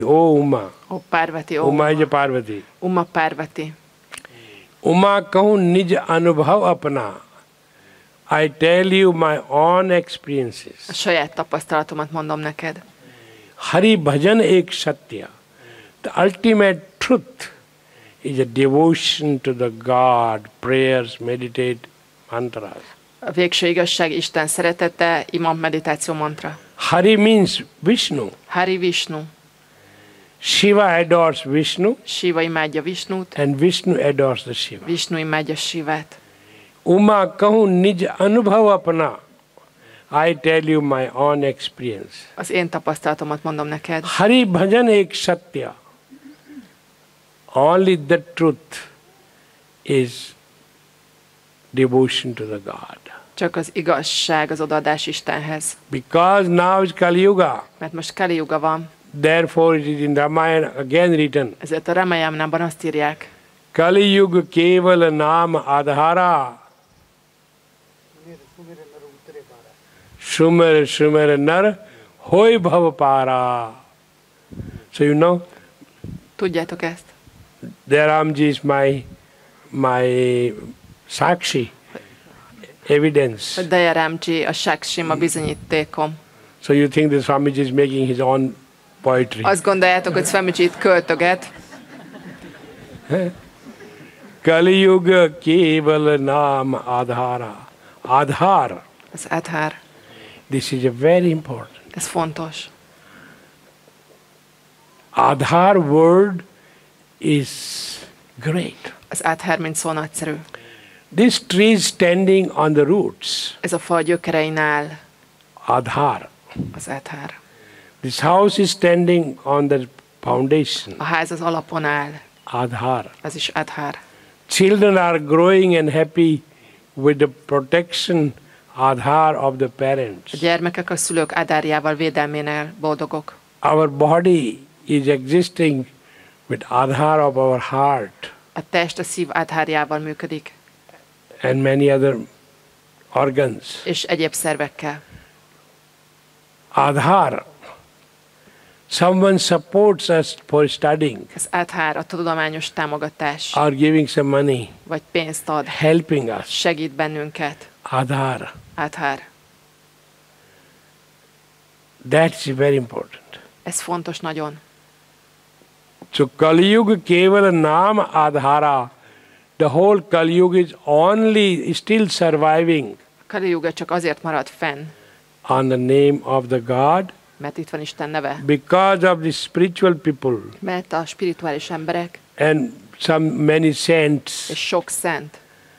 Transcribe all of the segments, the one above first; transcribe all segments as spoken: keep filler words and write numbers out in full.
O Uma. O Parvati, O Uma is a Parvati. Uma Parvati. Uma कहूँ निज अनुभव अपना. I tell you my own experiences. A saját tapasztalatomat mondom neked. Hari bhajan ek satya. The ultimate truth is a devotion to the God, prayers, meditate, mantras. A végső igazság Isten szeretete, imam, meditáció, mantra. Hari means Vishnu. Hari Vishnu. Shiva adores Vishnu. Shiva imádja Vishnut. And Vishnu adores the Shiva. Vishnu imádja Shivát. Uma कहूँ निज अनुभव अपना. I tell you my own experience. Az én tapasztalatomat mondom neked. Hari bhajan ek satya. Only the truth is devotion to the God. Csak az igazság, az odaadás Istenhez. Because now is Kali Yuga. Mert most Kali Yuga van. Therefore it is in Ramayana again written. Ezért a Ramayana-ban azt írják. Kali Yuga keval naam adhara. Sumar sumar nar hoy bhav para. So you know? Tudjátok ezt? Dayaramji is my my sakshi, evidence. Dayaramji a sakshim, a bizonyítékom. So you think that Swamiji is making his own poetry? Azt gondoljátok, hogy Swamiji itt költöget? Kali Yuga keval naam adhara. Adhar. Az Adhar. This is a very important. Ez fontos. Adhar word is great. Az Adhar mint szó nagyszerű. This tree is standing on the roots. Ez a fa gyökerein áll. Adhar. Az Adhar. This house is standing on the foundation. A ház az alapon áll. Adhar. Ez is Adhar. Children are growing and happy with the protection Adhar of the parents. A gyermekek a szülők Adhárjával, védelménél boldogok. Our body is existing with Adhar of our heart. A test a szív Adhárjával működik. And many other organs. És egyéb szervekkel. Adhar. Someone supports us for studying. Az Adhar a tudományos támogatás. Or giving some money. Vagy pénzt ad. Helping us. Segít bennünket. Adhar. Adhar. That's very important. Ez fontos nagyon. So Kali Yuga keval naam adhara. The whole Kali Yuga is only still surviving. Kali Yuga csak azért marad fenn. On the name of the God. Mert itt van Isten neve. Because of the spiritual people. Mert a spirituális emberek. And some many saints. És sok szent.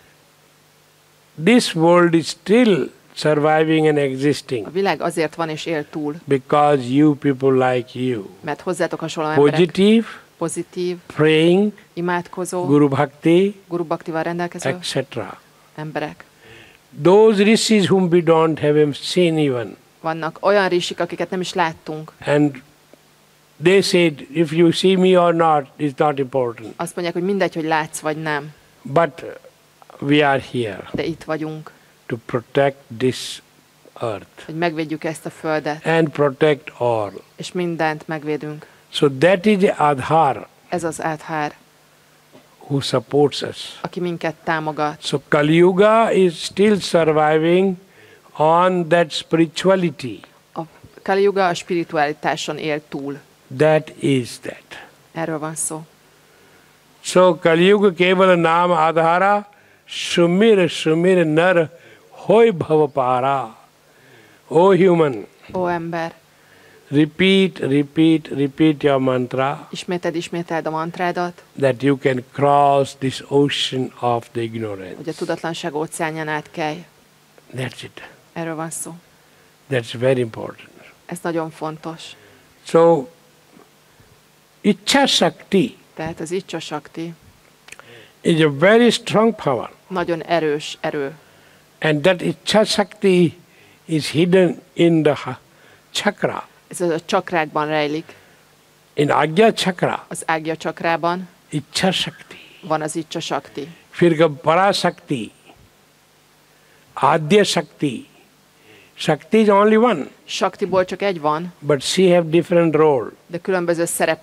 This world is still surviving and existing. A világ azért van és él túl. Because you people like you. Mert hozzátok hasonló emberek. Positive. Pozitív. Praying. Imádkozó. Guru Bhakti. Guru Bhaktival rendelkező. et cetera. Emberek. Those rishis whom we don't have seen even. Vannak olyan risik, akiket nem is láttunk. And they said, if you see me or not, it's not important. Azt mondják, hogy mindegy, hogy látsz vagy nem. But we are here. De itt vagyunk. To protect this earth. Hogy megvédjük ezt a földet. And protect all. És mindent megvédünk. So that is the Adhar. Ez az Adhar. Who supports us. Aki minket támogat. So Kali Yuga is still surviving on that spirituality. A Kali Yuga a spiritualitáson él túl. That is that. Erről van szó. So Kali Yuga keval naam adhara. Sumir sumir nar hoy bhavapara. O human. Ó ember. Repeat, repeat, repeat your mantra. Isméted, ismételd a mantrádat. That you can cross this ocean of the ignorance. Hogy a tudatlanság óceánján átkelj. That's it. Erről van szó. That's very important. Ez nagyon fontos. So, Ichcha Shakti. Tehát az Ichcha Shakti is a very strong power. Nagyon erős erő. And that Ichcha Shakti is hidden in the chakra. Ez a csakrákban rejlik. In Agya Chakra. Az Ágya csakrában. Ichcha Shakti. Van az Ichcha Shakti. फिर Para Shakti, Adya Shakti, Shakti is only one, Saktiból csak egy van, but she have different role. de különböző szerep